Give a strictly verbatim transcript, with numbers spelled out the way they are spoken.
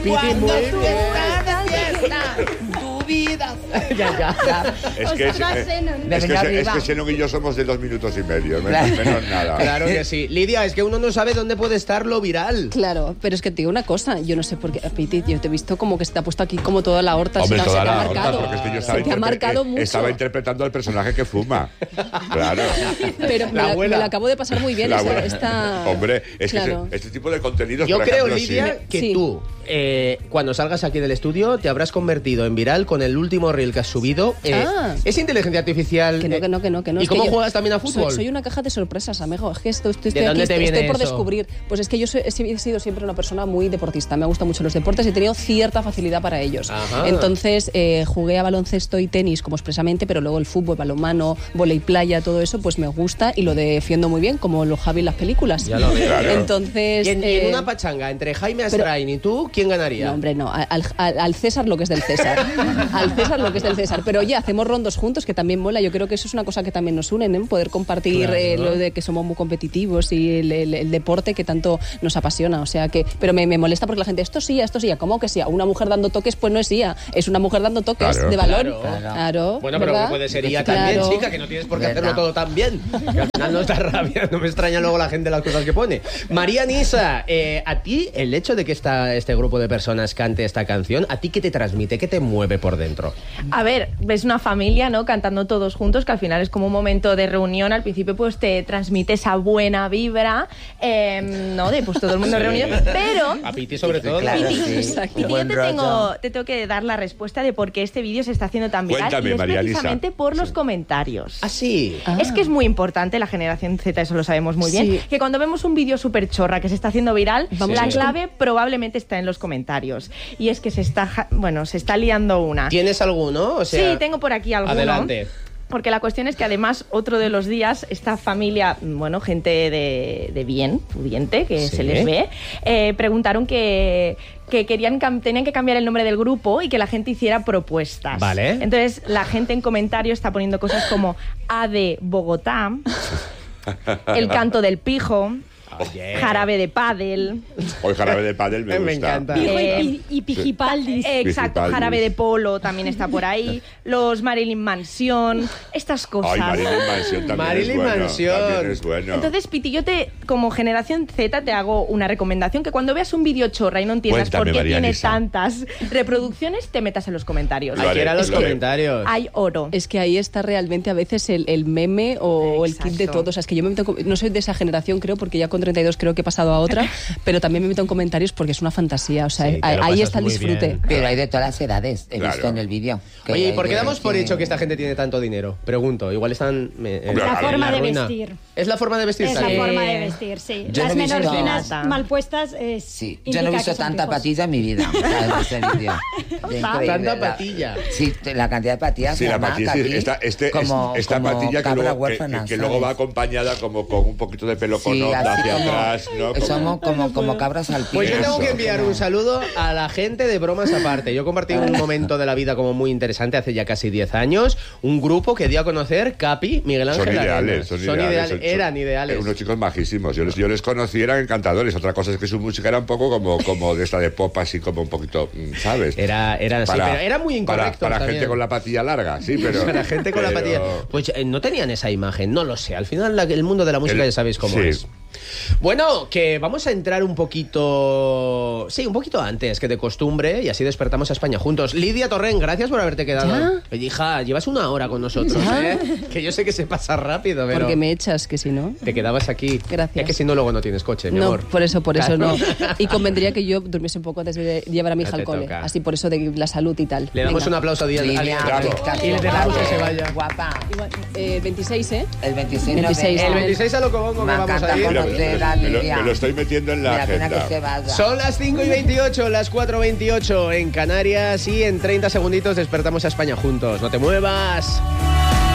Piti, muy tú bien. estás de fiesta, tu vida. Ya, ya. Es que, es, es, es, que, es que Xenon y yo somos de dos minutos y medio, menos, menos nada. Claro que sí. Lidia, es que uno no sabe dónde puede estar lo viral. Claro, pero es que te digo una cosa, yo no sé por qué, Piti, yo te he visto como que se te ha puesto aquí como toda la horta. Hombre, se, toda se te la ha horta, marcado. porque es que yo estaba, se te ha marcado mucho. estaba interpretando al personaje que fuma. Claro. Pero me la, me la acabo de pasar muy bien esta, esta... Hombre, es claro. que este, este tipo de contenidos, Yo por creo, ejemplo, Lidia, sí. que Sí. tú, eh, cuando salgas aquí del estudio, te habrás convertido en viral con el último reel que has subido. Eh, Ah. ¿Es inteligencia artificial? Que no, que no, que no, que no. ¿Y Es que cómo yo juegas también a fútbol? Soy, soy una caja de sorpresas, amigo. Es que esto, esto, estoy, ¿De dónde aquí, te estoy, viene estoy por eso? descubrir. Pues es que yo soy- he sido siempre una persona muy deportista. Me gustan mucho los deportes y he tenido cierta facilidad para ellos. Ajá. Entonces, eh, jugué a baloncesto y tenis como expresamente, pero luego el fútbol, balonmano, vóley playa, todo eso, pues me gusta y lo defiendo muy bien, como lo Javi en las películas. Ya lo veo. Claro. Entonces... Y en, y en eh, una pachanga entre Jaime pero- Astrain y tú, ¿quién ganaría? No, hombre, no. Al, al- al César lo que es del César. Al César lo que es del César. Pero oye, hacemos rondos juntos, que también mola. Yo creo que eso es una cosa que también nos une, ¿no? Poder compartir Claro. eh, lo de que somos muy competitivos y el, el- el deporte que tanto nos apasiona. O sea que... Pero me, me molesta porque la gente, esto sí, esto sí. ¿Cómo que sí? Una mujer dando toques, pues no es I A. Es una mujer dando toques Claro. de balón. Claro. Claro. Bueno, pero ¿verdad? puede ser I A Claro. también, chica, que no tienes por qué ¿Verdad? hacerlo todo tan bien. Que al final no está rabia, no me extraña luego la gente las cosas que pone. María Nisa, eh, a ti el hecho de que esta, este grupo de personas cante esta canción, ¿a ti qué te transmite? ¿Qué te mueve por dentro? A ver, ves una familia, ¿no? Cantando todos juntos, que al final es como un momento de reunión. Al principio, pues te transmite esa buena vibra, eh, ¿no? De pues todo el mundo Sí. reunido. Pero A Piti sobre todo. Claro, Piti, sí. Exacto. Piti, yo Buen te rollo. tengo, te tengo que dar la respuesta de por qué este vídeo se está haciendo tan viral. Cuéntame, y es María Elisa. precisamente por los comentarios. ¿Ah, sí? Ah. Es que es muy importante, la generación Z, eso lo sabemos muy bien, Sí. que cuando vemos un vídeo súper chorra que se está haciendo viral, Vamos la a- clave probablemente está en los comentarios. Y es que se está, ja- bueno, se está liando una. ¿Tienes alguno? O sea, Sí, tengo por aquí alguno. Adelante. Porque la cuestión es que además otro de los días esta familia, bueno, gente de, de bien, pudiente, que Sí. se les ve, eh, preguntaron que, que querían cam- tenían que cambiar el nombre del grupo y que la gente hiciera propuestas. Vale. Entonces la gente en comentarios está poniendo cosas como A de Bogotá, El canto del pijo, Oye. Jarabe de pádel. Hoy jarabe de pádel me, Me gusta. encanta. Pijo Eh, y, y Pijipaldis. Eh, Exacto, Pijipaldis. Jarabe de Polo también está por ahí. Los Marilyn Mansion, estas cosas. Ay, Marilyn Mansion también Marilyn es bueno. Mansion. También es bueno. Entonces, Piti, yo te, como generación Z, te hago una recomendación: que cuando veas un vídeo chorra y no entiendas Cuéntame, por qué María tiene Elisa. tantas reproducciones, te metas en los comentarios. Lo Hay que haré, ir a los lo haré. comentarios. Hay oro. Es que ahí está realmente a veces el, el meme o el kit de Exacto. todo. O sea, es que yo me meto, en- no soy de esa generación, creo, porque ya con treinta y dos creo que he pasado a otra, pero también me meto en comentarios porque es una fantasía. O sea, Sí, te ahí, lo ahí pasas está el muy disfrute. bien. Pero hay de todas las edades, he Claro. visto en el vídeo. que Oye, ¿y hay por qué de- damos por que- hecho que esta gente tiene tanto dinero? Pregunto, igual están... eh, en- Hombre, La a ver, forma en de ruina. vestir. ¿Es la forma de vestir? Es la Sí. forma de vestir, sí. Yo Las no he visto- menorquinas Nada. mal puestas es Sí, yo indica no he que visto son tanta pijos. patilla en mi vida. ¿Sabes? Ese vídeo. De increíble, Tanta la- patilla. Sí, te- la cantidad de patillas. Sí, la además, patilla, que sí, aquí, esta, este, como, es- esta como patilla que cabra luego, que, huérfana, que- que luego va ¿sabes? acompañada como con un poquito de pelo con Sí, onda así hacia como- atrás, ¿no? Como- Somos como, como cabras al Pues yo pie. tengo que Eso. enviar un saludo a la gente de Bromas Aparte. Yo compartí un momento de la vida como muy interesante hace ya casi diez años. Un grupo que dio a conocer Capi, Miguel Ángel Son ideales, Arenas. son, Son ideales. ideales, son- eran son- ideales. Unos chicos majísimos. Yo les, yo les conocí, eran encantadores. Otra cosa es que su música era un poco como, como de esta de pop, así como un poquito, mm, ¿sabes? Era, era así, pero era muy para, incorrecto para también. gente con la patilla larga, sí, pero... Para gente con la pero- patilla. Pues eh, no tenían esa imagen, no lo sé. Al final la- el mundo de la música El- ya sabéis cómo sí. es. Bueno, que vamos a entrar un poquito... Sí, un poquito antes que de costumbre y así despertamos a España juntos. Lidia Torrent, gracias por haberte quedado. ¿Ya? Oye, hija, llevas una hora con nosotros, ¿Ya? ¿eh? Que yo sé que se pasa rápido, pero... Porque me echas, que si no... Te quedabas aquí. Gracias. Es que si no, luego no tienes coche, mi No, amor. por eso, por eso Claro. no. Y convendría que yo durmiese un poco antes de llevar a mi Ya hija te al cole. toca. Así por eso de la salud y tal. Le damos Venga. un aplauso a Díaz. Lidia, Bravo. Y le dejamos que se vaya. Guapa. Igual, eh, veintiséis, ¿eh? El veintiséis. veintiséis. no El vengo. veintiséis a Locobongo que Me vamos a encanta ir. Mira, conocer me, a me lo, Lidia. me lo estoy metiendo en la Mira, pena agenda. que se vaya. Son las cinco y veintiocho, las cuatro y veintiocho en Canarias y en treinta segunditos despertamos a España juntos. No te muevas.